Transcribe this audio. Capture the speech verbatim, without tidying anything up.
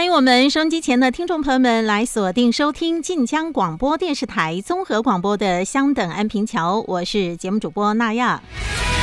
迎我们收音机前的听众朋友们来锁定收听晋江广播电视台综合广播的相等安平桥，我是节目主播娜亚。